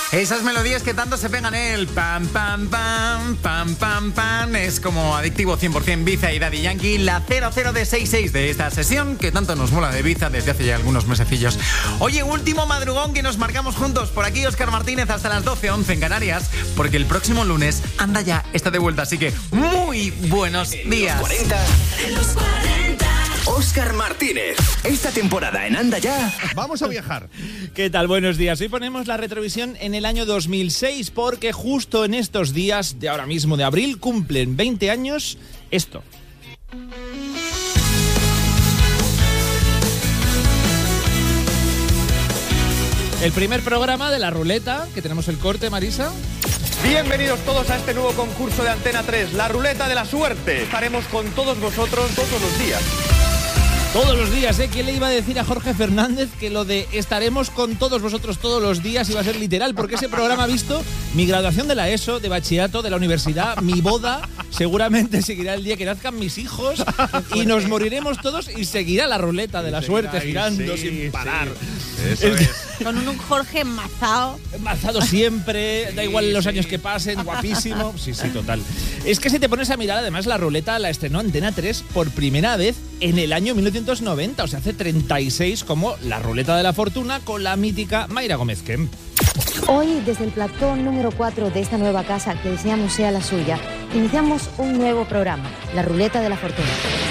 Esas melodías que tanto se pegan, el pam, pam, pam, pam, pam, pam. Es como adictivo 100% Ibiza y Daddy Yankee. La 00 de 66 de esta sesión que tanto nos mola de Ibiza desde hace ya algunos mesecillos. Oye, último madrugón que nos marcamos juntos. Por aquí Óscar Martínez hasta las 12:11 en Canarias. Porque el próximo lunes Anda Ya está de vuelta. Así que muy buenos días. En los 40. Óscar Martínez. Esta temporada en Anda Ya. Vamos a viajar. ¿Qué tal? Buenos días. Hoy ponemos la retrovisión en el año 2006 porque justo en estos días de ahora mismo de abril cumplen 20 años esto. El primer programa de la ruleta, que tenemos el corte, Marisa. Bienvenidos todos a este nuevo concurso de Antena 3, la ruleta de la suerte. Estaremos con todos vosotros todos los días. Todos los días, ¿eh? ¿Quién le iba a decir a Jorge Fernández que lo de estaremos con todos vosotros todos los días iba a ser literal? Porque ese programa ha visto mi graduación de la ESO, de bachillerato, de la universidad, mi boda, seguramente seguirá el día que nazcan mis hijos y nos moriremos todos y seguirá la ruleta de la suerte girando sin parar. Sí. Eso es. Con un Jorge enmazado. Enmazado siempre, da igual los años que pasen, guapísimo. Sí, total. Es que si te pones a mirar, además la ruleta la estrenó Antena 3 por primera vez en el año 1990, o sea, hace 36, como la ruleta de la fortuna con la mítica Mayra Gómez Kemp. Hoy, desde el platón número 4 de esta nueva casa que deseamos sea la suya, iniciamos un nuevo programa, la ruleta de la fortuna.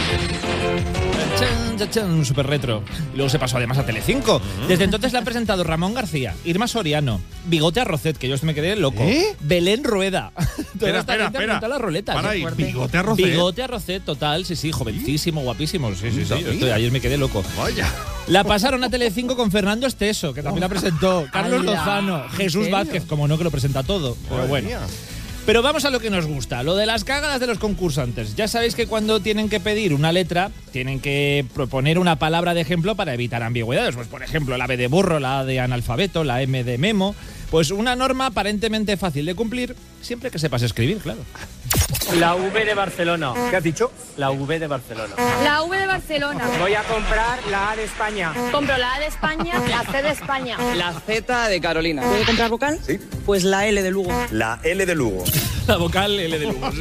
Super retro. Y luego se pasó además a Telecinco. Desde entonces la han presentado Ramón García, Irma Soriano, Bigote Arrocet, que yo me quedé loco, Belén Rueda. Espera. La ruleta. Para ahí, Bigote Arrocet. Bigote Arrocet, total, sí, jovencísimo, guapísimo. Sí. Ayer me quedé loco. Vaya. La pasaron a Telecinco con Fernando Esteso, que también la presentó, Carlos Lozano, Jesús Vázquez, como no, que lo presenta todo. Pero bueno. Pero vamos a lo que nos gusta, lo de las cagadas de los concursantes. Ya sabéis que cuando tienen que pedir una letra, tienen que proponer una palabra de ejemplo para evitar ambigüedades. Pues, por ejemplo, la B de burro, la A de analfabeto, la M de memo. Pues una norma aparentemente fácil de cumplir, siempre que sepas escribir, claro. La V de Barcelona. ¿Qué has dicho? La V de Barcelona. La V de Barcelona. Voy a comprar la A de España. Compro la A de España, la C de España. La Z de Carolina. ¿Puedo comprar vocal? Sí. Pues la L de Lugo. La L de Lugo. La vocal L de Lugo.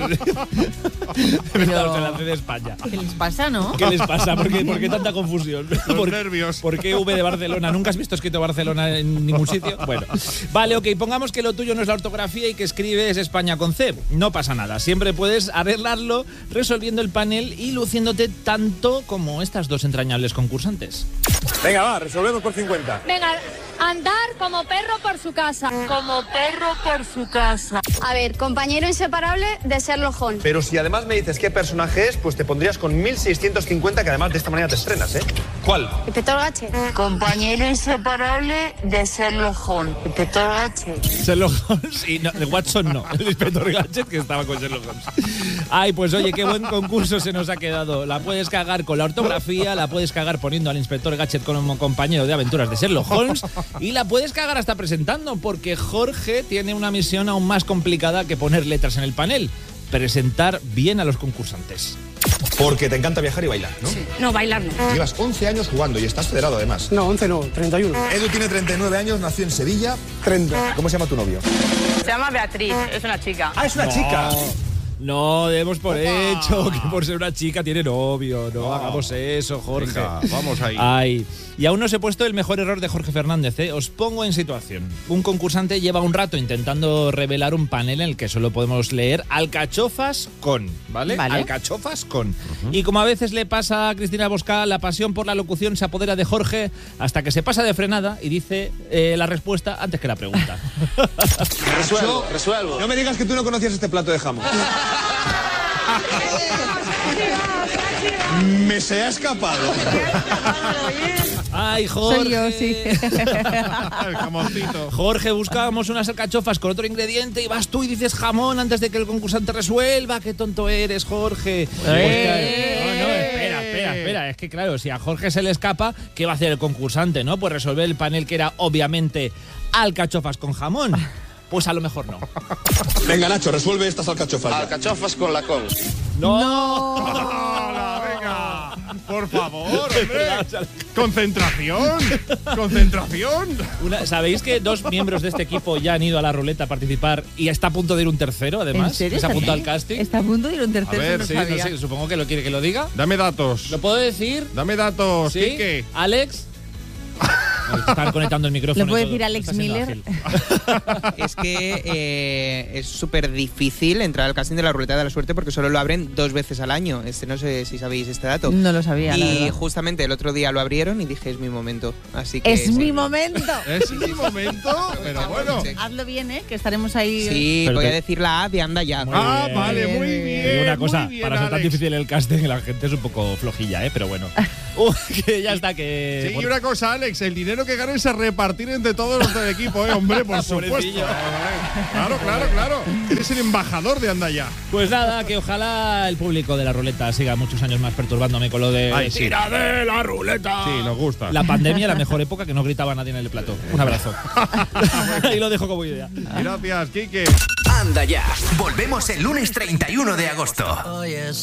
La C de España. ¿Qué les pasa, no? ¿Qué les pasa? ¿Por qué tanta confusión? Los nervios. ¿Por qué V de Barcelona? ¿Nunca has visto escrito Barcelona en ningún sitio? Bueno, vale, ok, pongamos que lo tuyo no es la ortografía y que escribes España con C. No pasa nada, siempre puedes arreglarlo resolviendo el panel y luciéndote tanto como estas dos entrañables concursantes. Venga, va, resolvemos por 50. Venga, andar como perro por su casa. Como perro por su casa. A ver, compañero inseparable de Sherlock Holmes. Pero si además me dices qué personaje es, pues te pondrías con 1650, que además de esta manera te estrenas, ¿eh? ¿Cuál? Inspector Gadget. Compañero inseparable de Sherlock Holmes. Inspector Gadget. Sherlock Holmes y no, de Watson no, el Inspector Gadget que estaba con Sherlock Holmes. Ay, pues oye, qué buen concurso se nos ha quedado. La puedes cagar con la ortografía, la puedes cagar poniendo al Inspector Gadget como compañero de aventuras de Sherlock Holmes y la puedes cagar hasta presentando, porque Jorge tiene una misión aún más complicada que poner letras en el panel: presentar bien a los concursantes. Porque te encanta viajar y bailar, ¿no? Sí. No, bailar no. Llevas 11 años jugando y estás federado además. No, 11 no, 31. Edu tiene 39 años, nació en Sevilla. 30. ¿Cómo se llama tu novio? Se llama Beatriz, es una chica. Ah, es una chica. No, demos por hecho que por ser una chica tiene novio. No hagamos eso, Jorge. Venga, vamos ahí. Ay, y aún no os he puesto el mejor error de Jorge Fernández, ¿eh? Os pongo en situación. Un concursante lleva un rato intentando revelar un panel en el que solo podemos leer alcachofas con, ¿vale? Alcachofas con. Y como a veces le pasa a Cristina Bosca, la pasión por la locución se apodera de Jorge hasta que se pasa de frenada y dice la respuesta antes que la pregunta. Resuelvo. No me digas que tú no conocías este plato de jamón. Me se ha escapado. Ay, Jorge. Soy yo, sí. El jamoncito. Jorge, buscábamos unas alcachofas con otro ingrediente y vas tú y dices jamón antes de que el concursante resuelva. Qué tonto eres, Jorge. No, espera. Es que claro, si a Jorge se le escapa, ¿qué va a hacer el concursante, no? Pues resolver el panel que era obviamente alcachofas con jamón. Pues a lo mejor no. Venga, Nacho, resuelve estas alcachofas. Alcachofas con la con. ¡No! ¡Hola, venga! Por favor, hombre. Concentración. Concentración. ¿Sabéis que 2 miembros de este equipo ya han ido a la ruleta a participar y está a punto de ir un tercero, además? ¿En serio? ¿Se apuntó al casting? Está a punto de ir un tercero. A ver, no Sí, sabía. no sé, supongo que lo quiere que lo diga. Dame datos. ¿Lo puedo decir? Dame datos, ¿Sí? Quique. Alex. Están conectando el micrófono. ¿Lo puede y todo. decir Alex Está siendo Miller? ágil. Es que es súper difícil entrar al casting de la ruleta de la suerte porque solo lo abren 2 veces al año. No sé si sabéis este dato. No lo sabía, la Y verdad. justamente el otro día lo abrieron y dije, es mi momento. Así que ¡Es mi momento! Es mi momento, pero bueno. Hazlo bien, que estaremos ahí. Sí, Pero voy a te- decir la A de Anda Ya. Ah, bien. vale, muy Bien, bien. Te digo una cosa, muy bien, para ser tan Alex. difícil el casting, la gente es un poco flojilla, pero bueno. Que ya está, que... Sí, y una cosa, Alex, el dinero que ganen se repartir entre todos los del equipo, hombre, por supuesto. Pobrecillo. Claro. Eres el embajador de Anda Ya. Pues nada, que ojalá el público de la ruleta siga muchos años más perturbándome con lo de Ay, sí. ¡Tira de la ruleta! Sí, nos gusta. La pandemia, la mejor época que no gritaba nadie en el plató. Un abrazo. Y lo dejo como idea. Gracias, Quique. Anda Ya. Volvemos el lunes 31 de agosto.